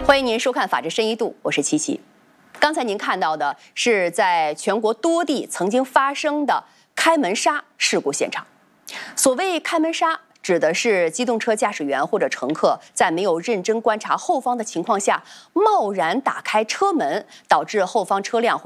欢迎您收看《法治深一度》，我是琪琪。刚才您看到的是在全国多地曾经发生的开门杀事故现场。所谓开门杀，指的是机动车驾驶员或者乘客在没有认真观察后方的情况下，贸然打开车门，导致后方车辆